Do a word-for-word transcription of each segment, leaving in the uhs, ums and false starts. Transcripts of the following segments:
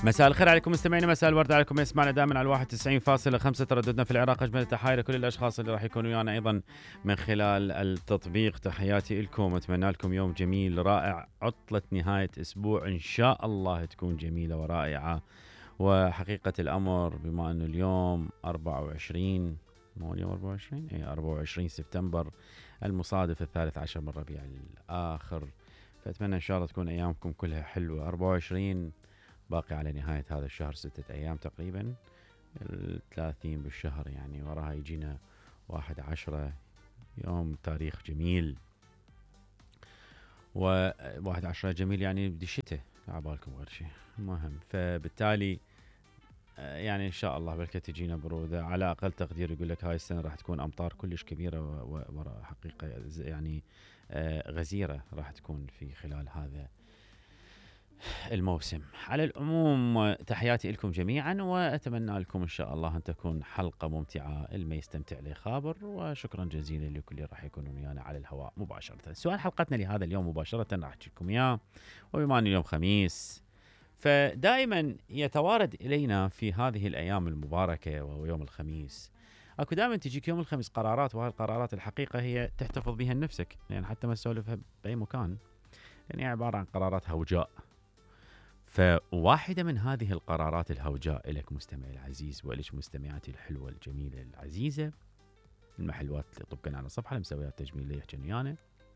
مساء الخير عليكم مستمعينا، مساء الورد عليكم. يسمعنا دائما على واحد وتسعين فاصلة خمسة ترددنا في العراق. اجمل التحايا لكل الاشخاص اللي راح يكونوا ويانا ايضا من خلال التطبيق. تحياتي لكم، اتمنى لكم يوم جميل رائع، عطلة نهاية اسبوع ان شاء الله تكون جميلة ورائعة. وحقيقة الامر بما انه اليوم أربعة وعشرين، مو اليوم أربعة وعشرين، اي أربعة وعشرين سبتمبر المصادف الثالث عشر من ربيع الاخر، فاتمنى ان شاء الله تكون ايامكم كلها حلوة. أربعة وعشرين باقي على نهاية هذا الشهر ستة أيام تقريبا، الثلاثين بالشهر يعني، وراها يجينا واحد عشرة، يوم تاريخ جميل. وواحد عشرة جميل يعني بدي الشتاء، عبالكم غير شيء مهم. فبالتالي يعني إن شاء الله بلكة تجينا برودة على أقل تقدير. يقول لك هاي السنة راح تكون أمطار كلش كبيرة وحقيقة يعني غزيرة راح تكون في خلال هذا الموسم. على العموم تحياتي لكم جميعا، وأتمنى لكم إن شاء الله أن تكون حلقة ممتعة، اللي يستمتع لي خابر. وشكرا جزيلا لكل اللي راح يكونون ويانا على الهواء مباشرة. سؤال حلقتنا لهذا اليوم مباشرة راح أحكي لكم إياه، وبما أن اليوم خميس، فدائما يتوارد إلينا في هذه الأيام المباركة وهو يوم الخميس، اكو دائما تجيك يوم الخميس قرارات، وهذه القرارات الحقيقة هي تحتفظ بها لنفسك، لأن يعني حتى ما تسولفها بأي مكان، يعني عبارة عن قرارات هوجاء. فواحدة من هذه القرارات الهوجاء لك مستمعي العزيز، ولك مستمعاتي الحلوة الجميلة العزيزة، المحلوات اللي طبقا على صفحة المسويات تجميل يحجن ويانا،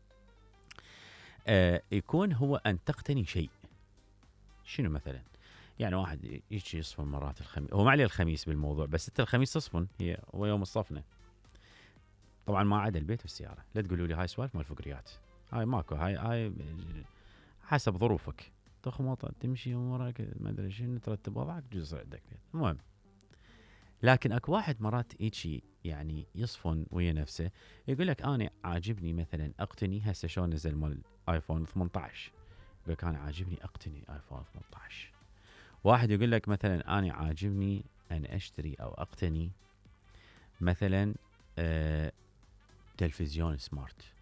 آه يكون هو أن تقتني شيء. شنو مثلا؟ يعني واحد يجي يصفن مرات الخميس، هو ما عليه الخميس بالموضوع، بس انت الخميس تصفن، هي هو يوم الصفنة طبعا، ما عدا البيت والسيارة. لا تقولوا لي هاي سوالف مال فقريات، هاي ماكو، هاي هاي حسب ظروفك، تخمط تمشي امورك ما ادري شنو، ترتب وضعك جزء عندك. المهم، لكن اكو واحد مرات يجي يعني يصفن ويا نفسه، يقول لك انا عاجبني مثلا اقتني، هسه شلون نزل مال ايفون ثمانية عشر، يقول لك انا عاجبني اقتني ايفون ثمانية عشر. واحد يقول لك مثلا انا عاجبني ان اشتري او اقتني مثلا آه تلفزيون سمارت.